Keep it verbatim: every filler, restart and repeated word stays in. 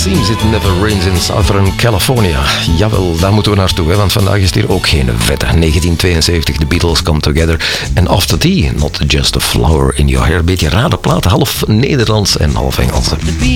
seems it never rains in Southern California. Jawel, daar moeten we naartoe, hè, want vandaag is hier ook geen vette. negentien tweeënzeventig, The Beatles Come Together. En After Tea, Not Just a Flower in Your Hair. Beetje rare platen, half Nederlands en half Engels.